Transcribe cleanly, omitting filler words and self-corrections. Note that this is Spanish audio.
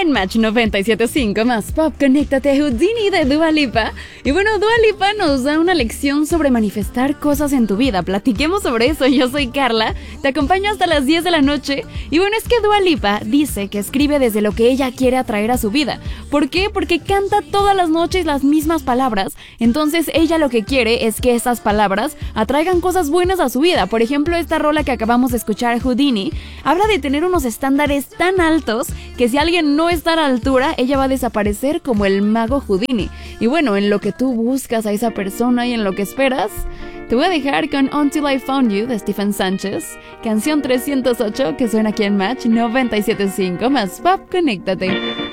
en Match 97.5 más Pop, conéctate a Houdini de Dua Lipa. Y bueno, Dua Lipa nos da una lección sobre manifestar cosas en tu vida. Platiquemos sobre eso. Yo soy Carla, te acompaño hasta las 10 de la noche. Y bueno, es que Dua Lipa dice que escribe desde lo que ella quiere atraer a su vida. ¿Por qué? Porque canta todas las noches las mismas palabras. Entonces ella lo que quiere es que esas palabras atraigan cosas buenas a su vida. Por ejemplo, esta rola que acabamos de escuchar, Houdini, habla de tener unos estándares tan altos que si alguien no está a la altura, ella va a desaparecer como el mago Houdini. Y bueno, en lo que tú buscas a esa persona y en lo que esperas, te voy a dejar con Until I Found You de Stephen Sánchez, canción 308 que suena aquí en Match 97.5 más Pop, conéctate.